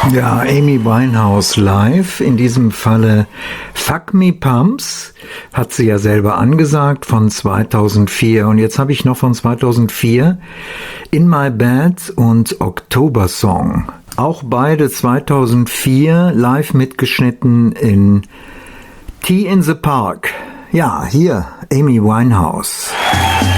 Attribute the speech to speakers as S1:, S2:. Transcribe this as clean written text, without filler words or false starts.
S1: Ja, Amy Winehouse live, in diesem Falle Fuck Me Pumps, hat sie ja selber angesagt, von 2004. Und jetzt habe ich noch von 2004 In My Bed und October Song. Auch beide 2004 live mitgeschnitten in Tea in the Park. Ja, hier Amy Winehouse.